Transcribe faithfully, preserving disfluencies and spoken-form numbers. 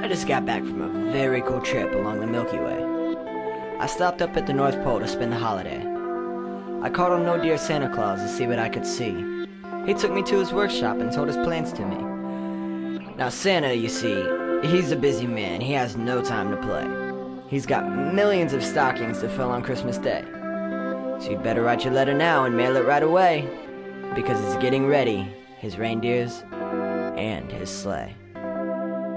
I just got back from a very cool trip along the Milky Way. I stopped up at the North Pole to spend the holiday. I called on No Dear Santa Claus to see what I could see. He took me to his workshop and told his plans to me. Now Santa, you see, he's a busy man. He has no time to play. He's got millions of stockings to fill on Christmas Day. So you'd better write your letter now and mail it right away, because it's getting ready, his reindeers and his sleigh.